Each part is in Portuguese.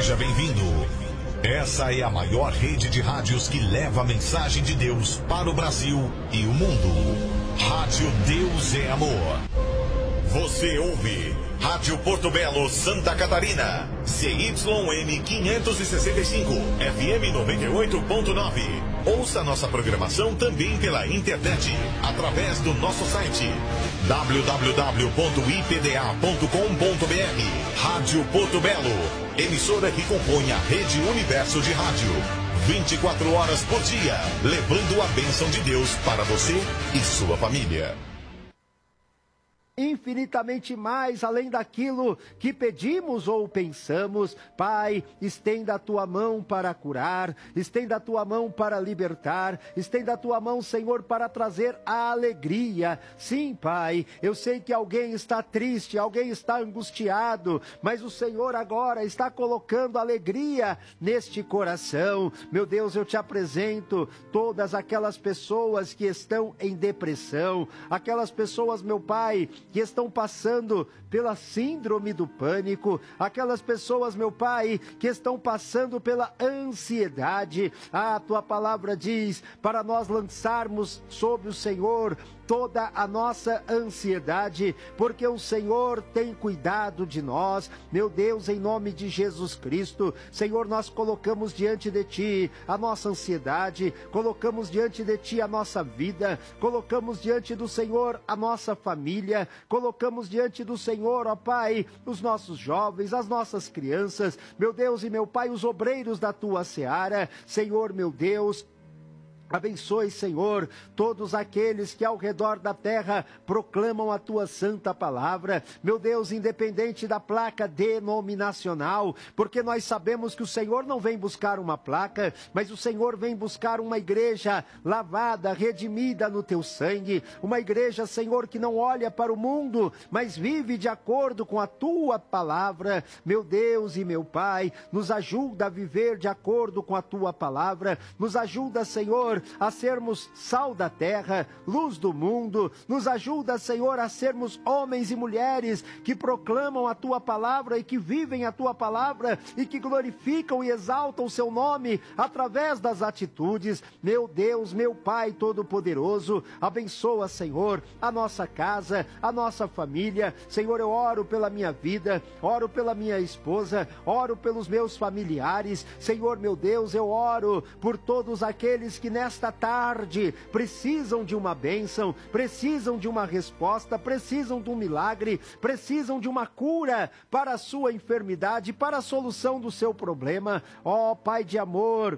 Seja bem-vindo. Essa é a maior rede de rádios que leva a mensagem de Deus para o Brasil e o mundo. Rádio Deus é Amor. Você ouve Rádio Porto Belo, Santa Catarina. CYN 565, FM 98.9. Ouça nossa programação também pela internet, através do nosso site www.ipda.com.br. Rádio Porto Belo, emissora que compõe a Rede Universo de Rádio. 24 horas por dia, levando a bênção de Deus para você e sua família. Infinitamente mais além daquilo que pedimos ou pensamos. Pai, estenda a tua mão para curar, estenda a tua mão para libertar, estenda a tua mão, Senhor, para trazer a alegria. Sim, Pai, eu sei que alguém está triste, alguém está angustiado, mas o Senhor agora está colocando alegria neste coração. Meu Deus, eu te apresento todas aquelas pessoas que estão em depressão, aquelas pessoas, meu Pai, que estão passando pela síndrome do pânico, aquelas pessoas, meu Pai, que estão passando pela ansiedade. A tua palavra diz para nós lançarmos sobre o Senhor toda a nossa ansiedade, porque o Senhor tem cuidado de nós. Meu Deus, em nome de Jesus Cristo, Senhor, nós colocamos diante de Ti a nossa ansiedade, colocamos diante de Ti a nossa vida, colocamos diante do Senhor a nossa família, colocamos diante do Senhor, ó Pai, os nossos jovens, as nossas crianças, meu Deus e meu Pai, os obreiros da Tua seara. Senhor, meu Deus, abençoe, Senhor, todos aqueles que ao redor da terra proclamam a Tua santa palavra. Meu Deus, independente da placa denominacional, porque nós sabemos que o Senhor não vem buscar uma placa, mas o Senhor vem buscar uma igreja lavada, redimida no Teu sangue, uma igreja, Senhor, que não olha para o mundo, mas vive de acordo com a Tua palavra. Meu Deus e meu Pai, nos ajuda a viver de acordo com a Tua palavra, nos ajuda, Senhor, a sermos sal da terra, luz do mundo. Nos ajuda, Senhor, a sermos homens e mulheres que proclamam a Tua palavra e que vivem a Tua palavra e que glorificam e exaltam o Seu nome através das atitudes. Meu Deus, meu Pai Todo-Poderoso, abençoa, Senhor, a nossa casa, a nossa família. Senhor, eu oro pela minha vida, oro pela minha esposa, oro pelos meus familiares. Senhor, meu Deus, eu oro por todos aqueles que nesta tarde precisam de uma bênção, precisam de uma resposta, precisam de um milagre, precisam de uma cura para a sua enfermidade, para a solução do seu problema. Ó Pai de amor,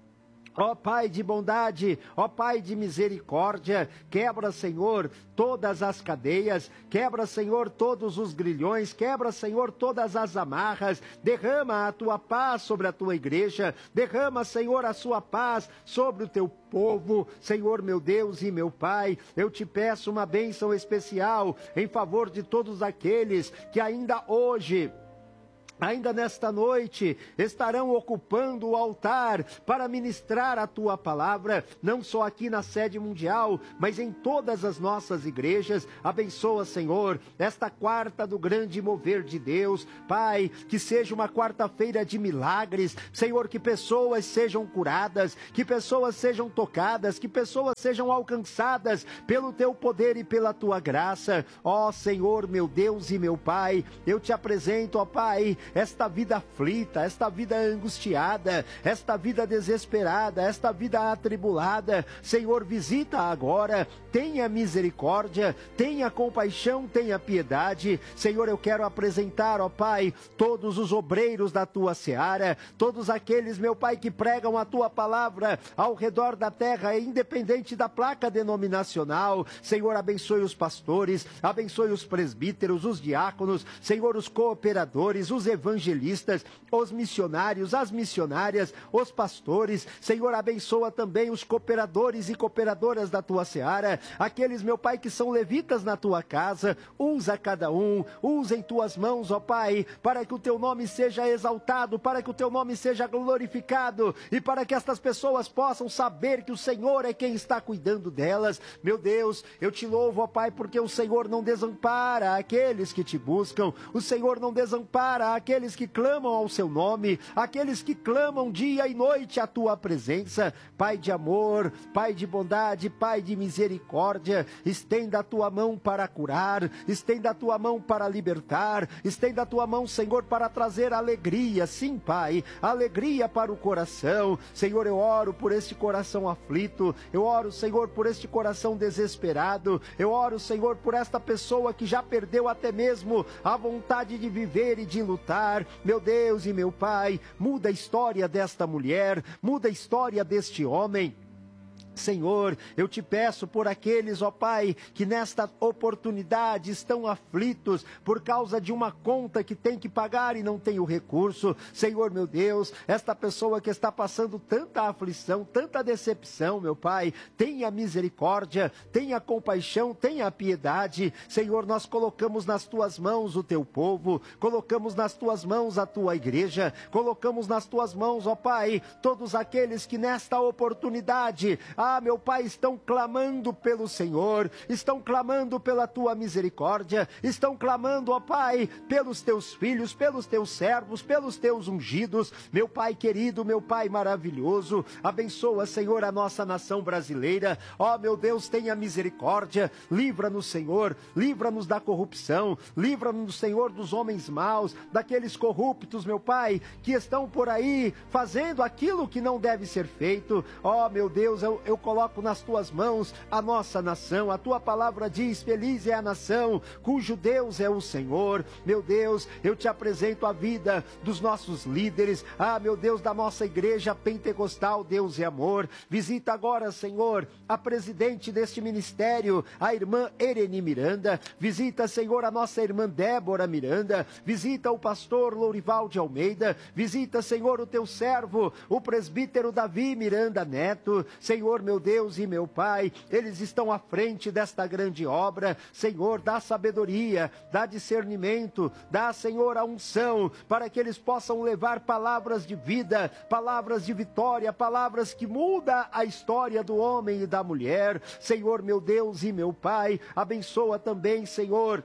ó Pai de bondade, ó Pai de misericórdia, quebra, Senhor, todas as cadeias, quebra, Senhor, todos os grilhões, quebra, Senhor, todas as amarras, derrama a Tua paz sobre a Tua igreja, derrama, Senhor, a Sua paz sobre o Teu povo. Senhor, meu Deus e meu Pai, eu te peço uma bênção especial em favor de todos aqueles que ainda hoje, ainda nesta noite, estarão ocupando o altar para ministrar a Tua palavra, não só aqui na sede mundial, mas em todas as nossas igrejas. Abençoa, Senhor, esta quarta do grande mover de Deus. Pai, que seja uma quarta-feira de milagres. Senhor, que pessoas sejam curadas, que pessoas sejam tocadas, que pessoas sejam alcançadas pelo Teu poder e pela Tua graça. Ó Senhor, meu Deus e meu Pai, eu te apresento, ó Pai, esta vida aflita, esta vida angustiada, esta vida desesperada, esta vida atribulada. Senhor, visita agora, tenha misericórdia, tenha compaixão, tenha piedade. Senhor, eu quero apresentar, ó Pai, todos os obreiros da Tua seara, todos aqueles, meu Pai, que pregam a Tua palavra ao redor da terra, independente da placa denominacional. Senhor, abençoe os pastores, abençoe os presbíteros, os diáconos, Senhor, os cooperadores, os evangelistas, os missionários, as missionárias, os pastores. Senhor, abençoa também os cooperadores e cooperadoras da Tua seara, aqueles, meu Pai, que são levitas na Tua casa. Usa cada um, usa em Tuas mãos, ó Pai, para que o Teu nome seja exaltado, para que o Teu nome seja glorificado e para que estas pessoas possam saber que o Senhor é quem está cuidando delas. Meu Deus, eu te louvo, ó Pai, porque o Senhor não desampara aqueles que Te buscam, o Senhor não desampara aqueles aqueles que clamam ao seu nome, aqueles que clamam dia e noite a tua presença. Pai de amor, Pai de bondade, Pai de misericórdia, estenda a tua mão para curar, estenda a tua mão para libertar, estenda a tua mão, Senhor, para trazer alegria, sim, Pai, alegria para o coração. Senhor, eu oro por este coração aflito, eu oro, Senhor, por este coração desesperado, eu oro, Senhor, por esta pessoa que já perdeu até mesmo a vontade de viver e de lutar. Meu Deus e meu Pai, muda a história desta mulher, muda a história deste homem. Senhor, eu te peço por aqueles, ó Pai, que nesta oportunidade estão aflitos por causa de uma conta que tem que pagar e não tem o recurso. Senhor, meu Deus, esta pessoa que está passando tanta aflição, tanta decepção, meu Pai, tenha misericórdia, tenha compaixão, tenha piedade. Senhor, nós colocamos nas tuas mãos o teu povo, colocamos nas tuas mãos a tua igreja, colocamos nas tuas mãos, ó Pai, todos aqueles que nesta oportunidade, meu Pai, estão clamando pelo Senhor, estão clamando pela tua misericórdia, estão clamando, ó Pai, pelos teus filhos, pelos teus servos, pelos teus ungidos. Meu Pai querido, meu Pai maravilhoso, abençoa, Senhor, a nossa nação brasileira. Ó meu Deus, tenha misericórdia, livra-nos, Senhor, livra-nos da corrupção, livra-nos, Senhor, dos homens maus, daqueles corruptos, meu Pai, que estão por aí fazendo aquilo que não deve ser feito. Ó meu Deus, eu coloco nas tuas mãos a nossa nação. A tua palavra diz: feliz é a nação cujo Deus é o Senhor. Meu Deus, eu te apresento a vida dos nossos líderes, meu Deus, da nossa igreja pentecostal Deus e Amor. Visita agora, Senhor, a presidente deste ministério, a irmã Ereni Miranda. Visita, Senhor, a nossa irmã Débora Miranda. Visita o pastor Lourival de Almeida. Visita, Senhor, o teu servo, o presbítero Davi Miranda Neto. Senhor, meu Deus e meu Pai, eles estão à frente desta grande obra. Senhor, dá sabedoria, dá discernimento, dá, Senhor, a unção, para que eles possam levar palavras de vida, palavras de vitória, palavras que mudam a história do homem e da mulher. Senhor, meu Deus e meu Pai, abençoa também, Senhor,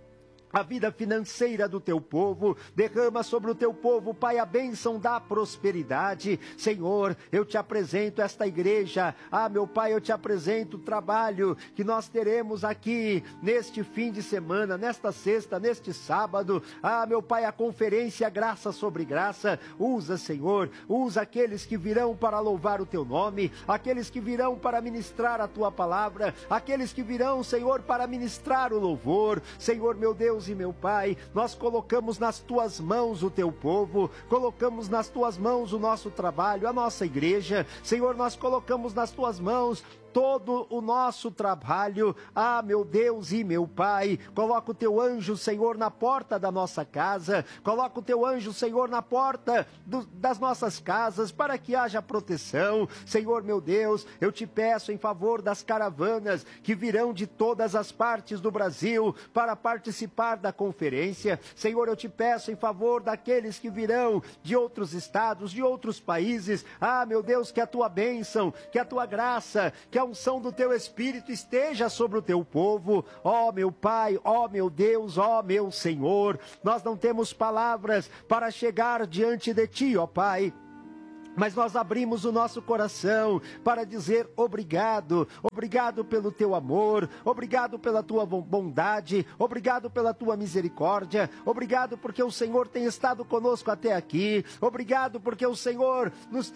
a vida financeira do teu povo. Derrama sobre o teu povo, Pai, a bênção da prosperidade. Senhor, eu te apresento esta igreja. Meu Pai, eu te apresento o trabalho que nós teremos aqui neste fim de semana, nesta sexta, neste sábado. Meu Pai, a conferência Graça sobre Graça. Usa, Senhor, usa aqueles que virão para louvar o teu nome, aqueles que virão para ministrar a tua palavra, aqueles que virão, Senhor, para ministrar o louvor. Senhor, meu Deus e meu Pai, nós colocamos nas tuas mãos o teu povo, colocamos nas tuas mãos o nosso trabalho, a nossa igreja. Senhor, nós colocamos nas tuas mãos todo o nosso trabalho. Meu Deus e meu Pai, coloca o teu anjo, Senhor, na porta da nossa casa, coloca o teu anjo, Senhor, na porta das nossas casas, para que haja proteção. Senhor, meu Deus, eu te peço em favor das caravanas que virão de todas as partes do Brasil para participar da conferência. Senhor, eu te peço em favor daqueles que virão de outros estados, de outros países. Meu Deus, que a tua bênção, que a tua graça, que a unção do teu Espírito esteja sobre o teu povo. Meu Pai, meu Deus, meu Senhor, nós não temos palavras para chegar diante de ti, Pai, mas nós abrimos o nosso coração para dizer obrigado, obrigado pelo teu amor, obrigado pela tua bondade, obrigado pela tua misericórdia, obrigado porque o Senhor tem estado conosco até aqui, obrigado porque o Senhor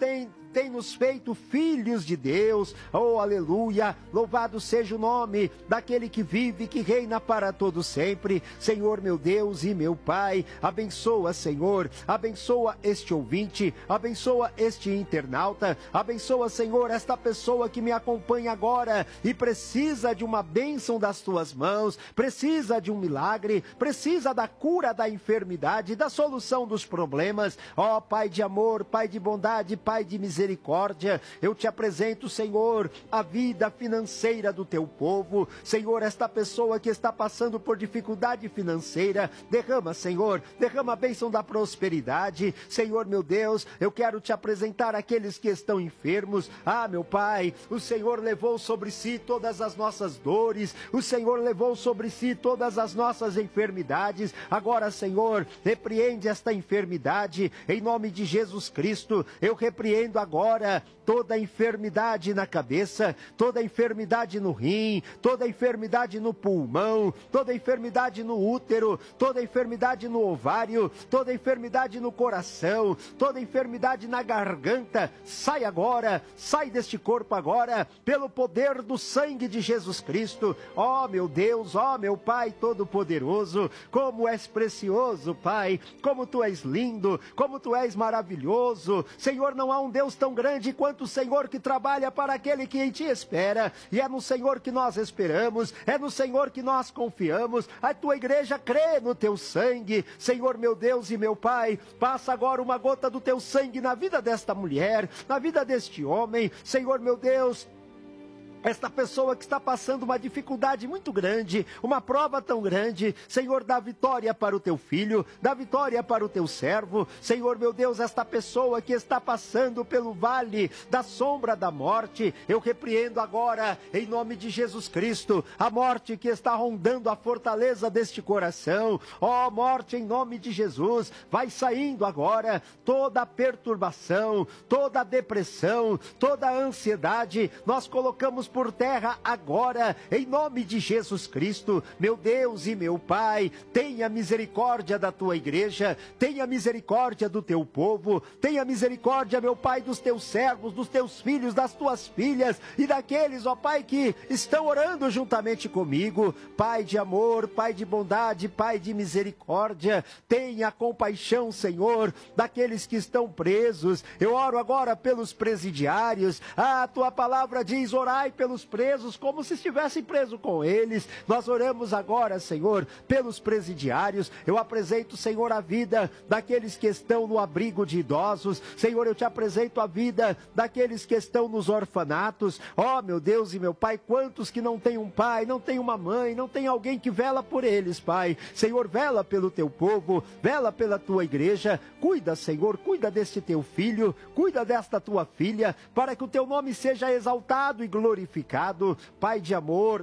tem nos feito filhos de Deus. Aleluia, louvado seja o nome daquele que vive e que reina para todo sempre. Senhor, meu Deus e meu Pai, abençoa, Senhor, abençoa este ouvinte, abençoa este internauta, abençoa, Senhor, esta pessoa que me acompanha agora e precisa de uma bênção das tuas mãos, precisa de um milagre, precisa da cura da enfermidade, da solução dos problemas. Pai de amor, Pai de bondade, Pai de misericórdia, eu te apresento, Senhor, a vida financeira do teu povo. Senhor, esta pessoa que está passando por dificuldade financeira, derrama, Senhor, derrama a bênção da prosperidade. Senhor, meu Deus, eu quero te apresentar aqueles que estão enfermos. Meu Pai, o Senhor levou sobre sobre si todas as nossas dores, o Senhor levou sobre si todas as nossas enfermidades. Agora, Senhor, repreende esta enfermidade, em nome de Jesus Cristo. Eu repreendo agora toda enfermidade na cabeça, toda enfermidade no rim, toda enfermidade no pulmão, toda enfermidade no útero, toda enfermidade no ovário, toda enfermidade no coração, toda enfermidade na garganta. Sai agora, sai deste corpo agora, pelo poder do sangue de Jesus Cristo. Ó meu Deus, ó meu Pai Todo-Poderoso, como és precioso, Pai, como tu és lindo, como tu és maravilhoso. Senhor, não há um Deus tão grande quanto o Senhor, que trabalha para aquele que em ti espera, e é no Senhor que nós esperamos, é no Senhor que nós confiamos. A tua igreja crê no teu sangue. Senhor, meu Deus e meu Pai, passa agora uma gota do teu sangue na vida desta mulher, na vida deste homem. Senhor, meu Deus, esta pessoa que está passando uma dificuldade muito grande, uma prova tão grande, Senhor, dá vitória para o teu filho, dá vitória para o teu servo. Senhor, meu Deus, esta pessoa que está passando pelo vale da sombra da morte, eu repreendo agora, em nome de Jesus Cristo, a morte que está rondando a fortaleza deste coração. Ó morte, em nome de Jesus, vai saindo agora toda a perturbação, toda a depressão, toda a ansiedade. Nós colocamos por terra agora, em nome de Jesus Cristo. Meu Deus e meu Pai, tenha misericórdia da tua igreja, tenha misericórdia do teu povo, tenha misericórdia, meu Pai, dos teus servos, dos teus filhos, das tuas filhas e daqueles, ó Pai, que estão orando juntamente comigo. Pai de amor, Pai de bondade, Pai de misericórdia, tenha compaixão, Senhor, daqueles que estão presos. Eu oro agora pelos presidiários. A tua palavra diz: orai pelos presos, como se estivessem presos com eles. Nós oramos agora, Senhor, pelos presidiários. Eu apresento, Senhor, a vida daqueles que estão no abrigo de idosos. Senhor, eu te apresento a vida daqueles que estão nos orfanatos. Ó, meu Deus e meu Pai, quantos que não têm um pai, não têm uma mãe, não têm alguém que vela por eles, Pai. Senhor, vela pelo teu povo, vela pela tua igreja. Cuida, Senhor, cuida deste teu filho, cuida desta tua filha, para que o teu nome seja exaltado e glorificado. Pai de amor,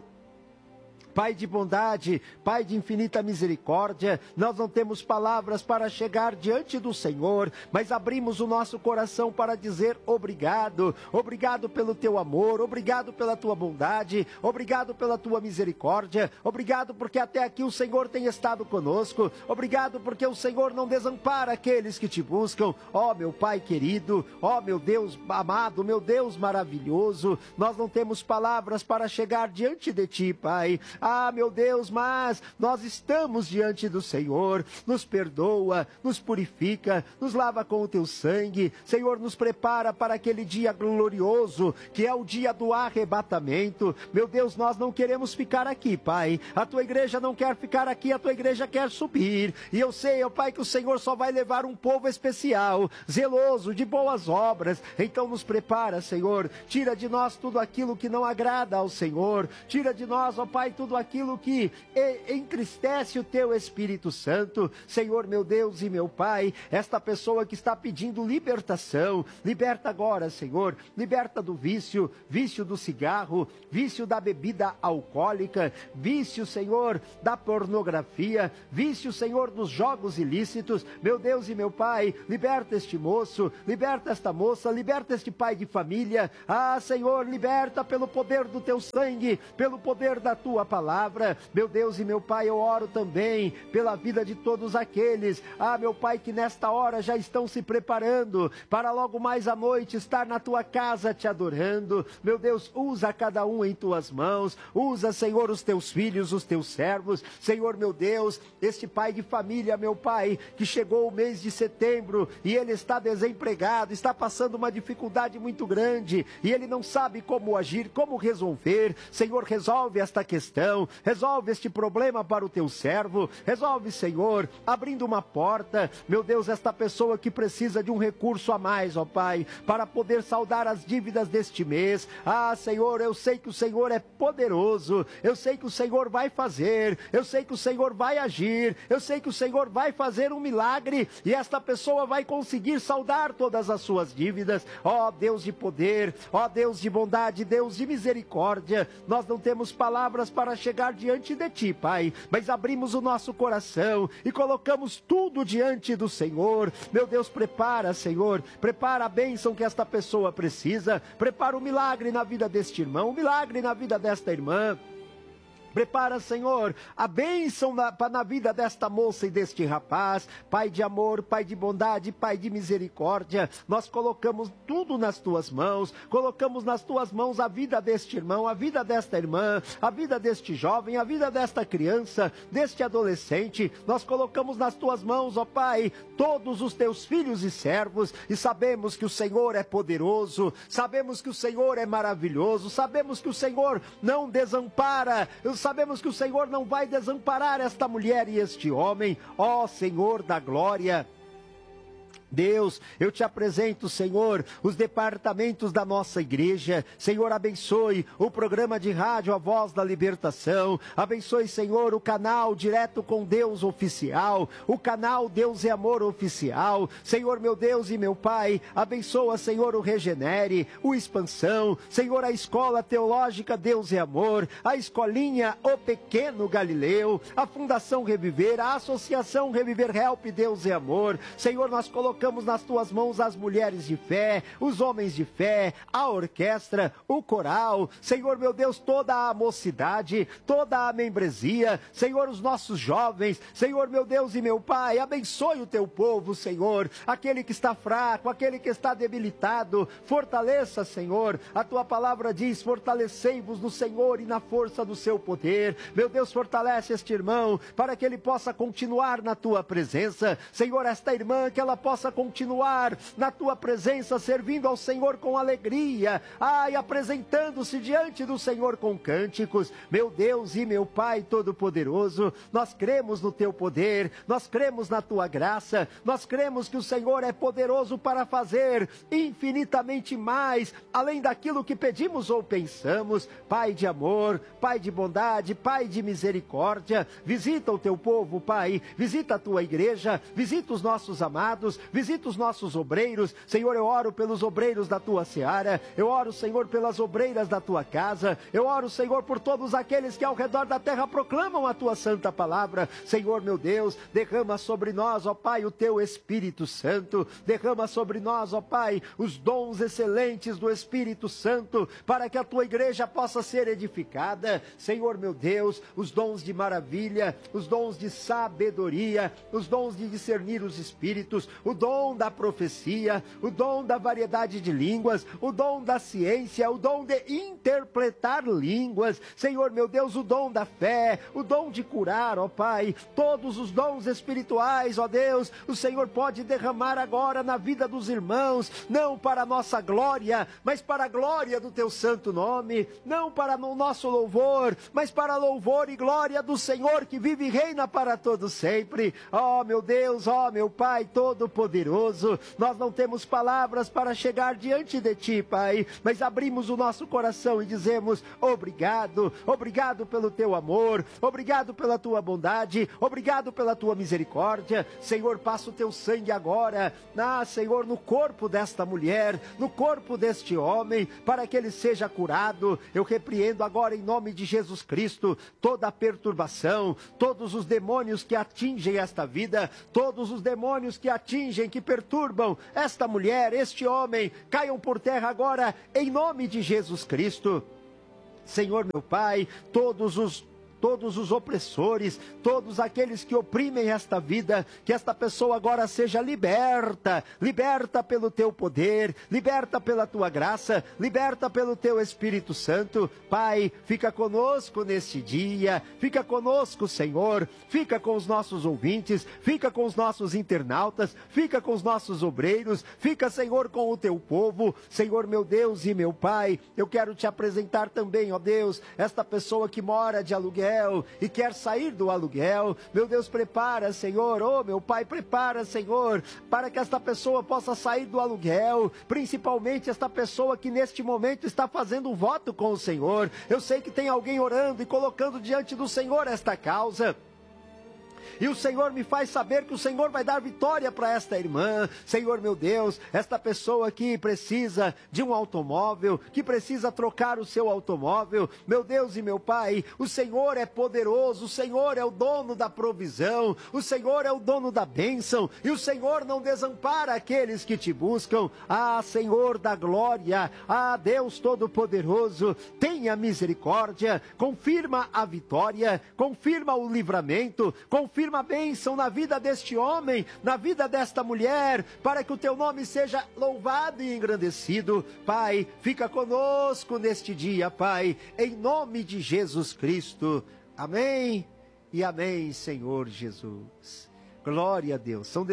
Pai de bondade, Pai de infinita misericórdia, nós não temos palavras para chegar diante do Senhor, mas abrimos o nosso coração para dizer obrigado. Obrigado pelo teu amor, obrigado pela tua bondade, obrigado pela tua misericórdia, obrigado porque até aqui o Senhor tem estado conosco, obrigado porque o Senhor não desampara aqueles que te buscam. Ó meu Pai querido, ó meu Deus amado, meu Deus maravilhoso, nós não temos palavras para chegar diante de ti, Pai. Ah, meu Deus, mas nós estamos diante do Senhor. Nos perdoa, nos purifica, nos lava com o teu sangue. Senhor, nos prepara para aquele dia glorioso, que é o dia do arrebatamento. Meu Deus, nós não queremos ficar aqui, Pai. A tua igreja não quer ficar aqui, a tua igreja quer subir. E eu sei, ó Pai, que o Senhor só vai levar um povo especial, zeloso, de boas obras. Então nos prepara, Senhor. Tira de nós tudo aquilo que não agrada ao Senhor. Tira de nós, ó Pai, tudo aquilo que entristece o teu Espírito Santo. Senhor, meu Deus e meu Pai, esta pessoa que está pedindo libertação, liberta agora, Senhor, liberta do vício, vício do cigarro, vício da bebida alcoólica, vício, Senhor, da pornografia, vício, Senhor, dos jogos ilícitos. Meu Deus e meu Pai, liberta este moço, liberta esta moça, liberta este pai de família. Ah, Senhor, liberta pelo poder do teu sangue, pelo poder da tua palavra. Meu Deus e meu Pai, eu oro também pela vida de todos aqueles, meu Pai, que nesta hora já estão se preparando para logo mais à noite estar na tua casa te adorando. Meu Deus, usa cada um em tuas mãos, usa, Senhor, os teus filhos, os teus servos. Senhor, meu Deus, este pai de família, meu Pai, que chegou o mês de setembro e ele está desempregado, está passando uma dificuldade muito grande e ele não sabe como agir, como resolver. Senhor, resolve esta questão. coração, resolve este problema para o teu servo, resolve, Senhor, abrindo uma porta, meu Deus, esta pessoa que precisa de um recurso a mais, ó Pai, para poder saldar as dívidas deste mês. Senhor, eu sei que o Senhor é poderoso, eu sei que o Senhor vai fazer, eu sei que o Senhor vai agir, eu sei que o Senhor vai fazer um milagre, e esta pessoa vai conseguir saldar todas as suas dívidas. Ó Deus de poder, ó Deus de bondade, Deus de misericórdia, nós não temos palavras para chegar diante de Ti, Pai, mas abrimos o nosso coração e colocamos tudo diante do Senhor. Meu Deus, prepara, Senhor, prepara a bênção que esta pessoa precisa, prepara o milagre na vida deste irmão, o milagre na vida desta irmã. Prepara, Senhor, a bênção na vida desta moça e deste rapaz. Pai de amor, Pai de bondade, Pai de misericórdia, nós colocamos tudo nas Tuas mãos, colocamos nas Tuas mãos a vida deste irmão, a vida desta irmã, a vida deste jovem, a vida desta criança, deste adolescente. Nós colocamos nas Tuas mãos, ó Pai, todos os Teus filhos e servos, e sabemos que o Senhor é poderoso, sabemos que o Senhor é maravilhoso, sabemos que o Senhor não desampara, sabemos que o Senhor não vai desamparar esta mulher e este homem. Ó Senhor da glória, Deus, eu te apresento, Senhor, os departamentos da nossa igreja. Senhor, abençoe o programa de rádio A Voz da Libertação. Abençoe, Senhor, o canal Direto com Deus Oficial, o canal Deus é Amor Oficial. Senhor, meu Deus e meu Pai, abençoa, Senhor, o Regenere, o Expansão. Senhor, a Escola Teológica Deus é Amor, a Escolinha O Pequeno Galileu, a Fundação Reviver, a Associação Reviver Help Deus é Amor. Senhor, nós colocamos nas Tuas mãos as mulheres de fé, os homens de fé, a orquestra, o coral. Senhor, meu Deus, toda a mocidade, toda a membresia. Senhor, os nossos jovens. Senhor, meu Deus e meu Pai, abençoe o Teu povo, Senhor. Aquele que está fraco, aquele que está debilitado, fortaleça, Senhor. A Tua palavra diz: fortalecei-vos no Senhor e na força do seu poder. Meu Deus, fortalece este irmão, para que ele possa continuar na Tua presença. Senhor, esta irmã, que ela possa continuar na Tua presença, servindo ao Senhor com alegria, e apresentando-se diante do Senhor com cânticos. Meu Deus e meu Pai Todo-Poderoso, nós cremos no Teu poder, nós cremos na Tua graça, nós cremos que o Senhor é poderoso para fazer infinitamente mais, além daquilo que pedimos ou pensamos. Pai de amor, Pai de bondade, Pai de misericórdia, visita o Teu povo, Pai, visita a Tua igreja, visita os nossos amados, visita os nossos obreiros. Senhor, eu oro pelos obreiros da Tua seara, eu oro, Senhor, pelas obreiras da Tua casa, eu oro, Senhor, por todos aqueles que ao redor da terra proclamam a Tua santa palavra. Senhor, meu Deus, derrama sobre nós, ó Pai, o Teu Espírito Santo, derrama sobre nós, ó Pai, os dons excelentes do Espírito Santo, para que a Tua igreja possa ser edificada. Senhor, meu Deus, os dons de maravilha, os dons de sabedoria, os dons de discernir os espíritos, o dom da profecia, o dom da variedade de línguas, o dom da ciência, o dom de interpretar línguas. Senhor, meu Deus, o dom da fé, o dom de curar, ó Pai, todos os dons espirituais, ó Deus, o Senhor pode derramar agora na vida dos irmãos, não para a nossa glória, mas para a glória do Teu santo nome, não para o nosso louvor, mas para a louvor e glória do Senhor que vive e reina para todo sempre. Ó meu Deus, ó meu Pai Todo-Poderoso, nós não temos palavras para chegar diante de Ti, Pai, mas abrimos o nosso coração e dizemos: obrigado, obrigado pelo Teu amor, obrigado pela Tua bondade, obrigado pela Tua misericórdia. Senhor, passa o Teu sangue agora, Senhor, no corpo desta mulher, no corpo deste homem, para que ele seja curado. Eu repreendo agora em nome de Jesus Cristo toda a perturbação, todos os demônios que atingem esta vida, todos os demônios que atingem, que perturbam esta mulher, este homem, caiam por terra agora em nome de Jesus Cristo. Senhor, meu Pai, todos os todos os opressores, todos aqueles que oprimem esta vida, que esta pessoa agora seja liberta, liberta pelo teu poder, liberta pela tua graça, liberta pelo teu Espírito Santo. Pai, fica conosco neste dia, fica conosco, Senhor, fica com os nossos ouvintes, fica com os nossos internautas, fica com os nossos obreiros, fica, Senhor, com o teu povo. Senhor, meu Deus e meu Pai, eu quero te apresentar também, ó Deus, esta pessoa que mora de aluguel e quer sair do aluguel. Meu Deus, prepara, Senhor, oh meu Pai, prepara, Senhor, para que esta pessoa possa sair do aluguel, principalmente esta pessoa que neste momento está fazendo um voto com o Senhor. Eu sei que tem alguém orando e colocando diante do Senhor esta causa. E o Senhor me faz saber que o Senhor vai dar vitória para esta irmã. Senhor, meu Deus, esta pessoa que precisa de um automóvel, que precisa trocar o seu automóvel. Meu Deus e meu Pai, o Senhor é poderoso, o Senhor é o dono da provisão, o Senhor é o dono da bênção, e o Senhor não desampara aqueles que te buscam. Ah, Senhor da glória, ah, Deus Todo-Poderoso, tenha misericórdia, confirma a vitória, confirma o livramento, confirma a bênção na vida deste homem, na vida desta mulher, para que o teu nome seja louvado e engrandecido. Pai, fica conosco neste dia, Pai, em nome de Jesus Cristo. Amém e amém, Senhor Jesus. Glória a Deus. São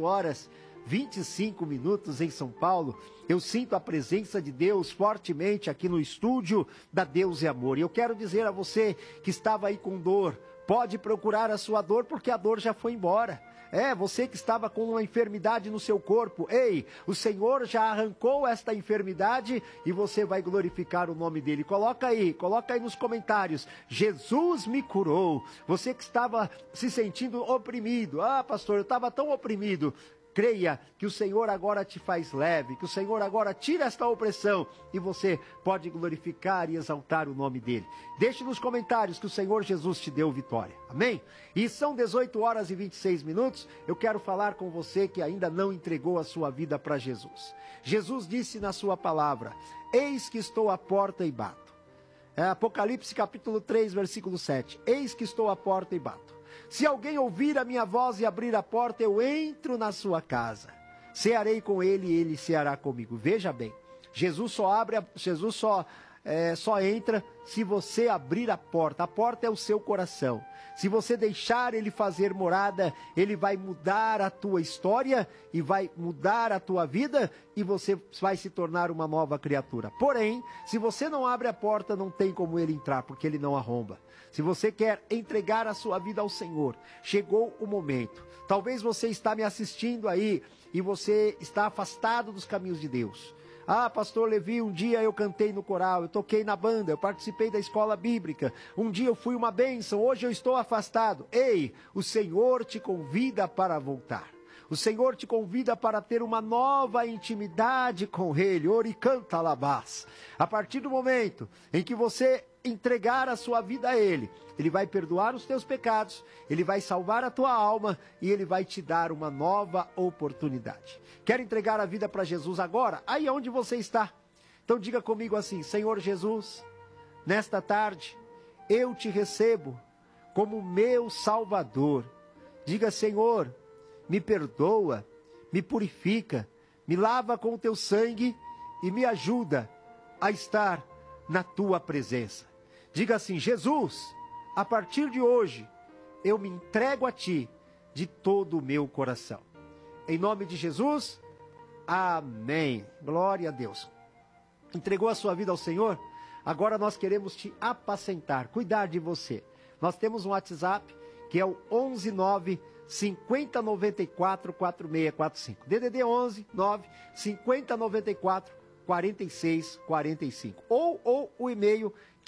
18h25 em São Paulo. Eu sinto a presença de Deus fortemente aqui no estúdio da Deus é Amor. E eu quero dizer a você que estava aí com dor, pode procurar a sua dor, porque a dor já foi embora. Você que estava com uma enfermidade no seu corpo, ei, o Senhor já arrancou esta enfermidade e você vai glorificar o nome dele. Coloca aí nos comentários, Jesus me curou. Você que estava se sentindo oprimido, pastor, eu estava tão oprimido. Creia que o Senhor agora te faz leve, que o Senhor agora tira esta opressão e você pode glorificar e exaltar o nome dele. Deixe nos comentários que o Senhor Jesus te deu vitória. Amém? E são 18h26. Eu quero falar com você que ainda não entregou a sua vida para Jesus. Jesus disse na sua palavra: eis que estou à porta e bato. Apocalipse capítulo 3, versículo 7. Eis que estou à porta e bato. Se alguém ouvir a minha voz e abrir a porta, eu entro na sua casa. Cearei com ele e ele ceará comigo. Veja bem, Jesus só entra se você abrir a porta. A porta é o seu coração. Se você deixar ele fazer morada, ele vai mudar a tua história e vai mudar a tua vida e você vai se tornar uma nova criatura. Porém, se você não abre a porta, não tem como ele entrar, porque ele não arromba. Se você quer entregar a sua vida ao Senhor, chegou o momento. Talvez você está me assistindo aí e você está afastado dos caminhos de Deus. Pastor Levi, um dia eu cantei no coral, eu toquei na banda, eu participei da escola bíblica, um dia eu fui uma bênção, hoje eu estou afastado. Ei, o Senhor te convida para voltar. O Senhor te convida para ter uma nova intimidade com Ele. Oricanta labás. A partir do momento em que você entregar a sua vida a Ele, Ele vai perdoar os teus pecados, Ele vai salvar a tua alma e Ele vai te dar uma nova oportunidade. Quer entregar a vida para Jesus agora? Aí onde você está? Então diga comigo assim: Senhor Jesus, nesta tarde eu te recebo como meu Salvador. Diga: Senhor, me perdoa, me purifica, me lava com o teu sangue e me ajuda a estar na tua presença. Diga assim: Jesus, a partir de hoje, eu me entrego a ti de todo o meu coração. Em nome de Jesus, amém. Glória a Deus. Entregou a sua vida ao Senhor? Agora nós queremos te apacentar, cuidar de você. Nós temos um WhatsApp que é o 119 5094 4645. DDD 11 9 5094 4645. Ou o e-mail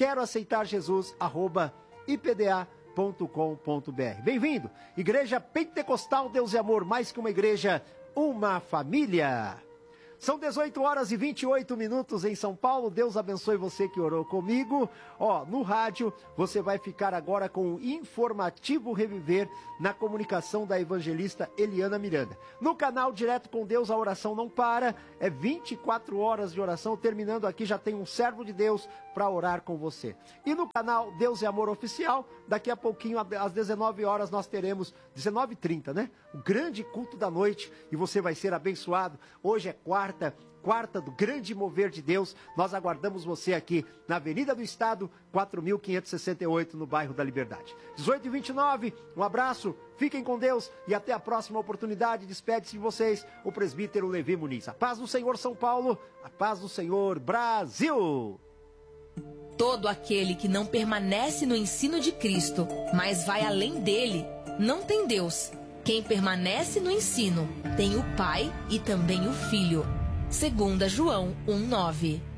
queroaceitarjesus@ipda.com.br. Bem-vindo, Igreja Pentecostal Deus e Amor, mais que uma igreja, uma família. São 18 horas e 28 minutos em São Paulo. Deus abençoe você que orou comigo. No rádio você vai ficar agora com o Informativo Reviver na comunicação da evangelista Eliana Miranda. No canal Direto com Deus a oração não para, é 24 horas de oração. Terminando aqui já tem um servo de Deus para orar com você. E no canal Deus é Amor Oficial, daqui a pouquinho às 19 horas nós teremos, 19h30, né? O grande culto da noite e você vai ser abençoado. Hoje é quarta do grande mover de Deus. Nós aguardamos você aqui na Avenida do Estado, 4.568, no bairro da Liberdade. 18h29, um abraço, fiquem com Deus e até a próxima oportunidade. Despede-se de vocês o presbítero Levi Muniz. A paz do Senhor, São Paulo, a paz do Senhor, Brasil! Todo aquele que não permanece no ensino de Cristo, mas vai além dele, não tem Deus. Quem permanece no ensino tem o Pai e também o Filho. 2 João 1:9.